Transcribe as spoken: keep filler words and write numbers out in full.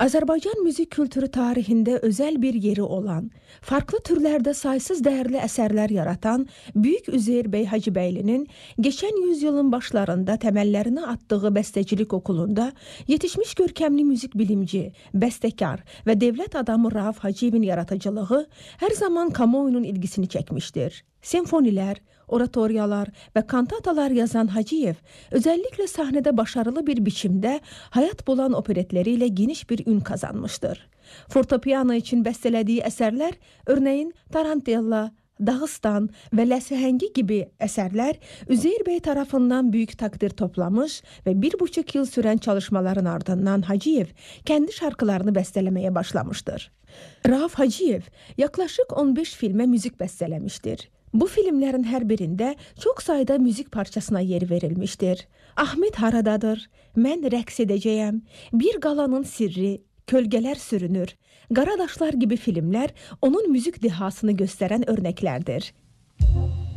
Azərbaycan müzik kültürü tarixində özəl bir yeri olan, farklı türlərdə saysız dəyərli əsərlər yaratan Böyük Üzeyir bəy Hacıbəylinin geçən yüzyılın başlarında təməllərini atdığı bəstəcilik okulunda yetişmiş görkəmli müzik bilimci, bəstəkar və dövlət adamı Rauf Hacıyevin yaratıcılığı hər zaman kamuoyunun ilgisini çəkmişdir. Senfonilər, oratoriyalar və kantatalar yazan Hacıyev, özəlliklə sahnədə başarılı bir biçimdə həyat bulan operetləri ilə geniş bir ün kazanmışdır. Fortepiano üçün bəstələdiyi əsərlər, örneğin Tarantella, Dağıstan və Ləsihəngi gibi əsərlər Üzeyir bəy tarafından büyük takdir toplamış və bir buçuk yıl sürən çalışmaların ardından Hacıyev kendi şarkılarını bəstələməyə başlamıştır. Rauf Hacıyev yaklaşık on beş filme müzik bəstələmiştir. Bu filmlerin her birinde çok sayıda müzik parçasına yer verilmiştir. Ahmet haradadır, Mən rəqs edəcəyəm, Bir qalanın sirri, Kölgələr sürünür, Qaradaşlar gibi filmler onun müzik dehasını gösteren örneklerdir.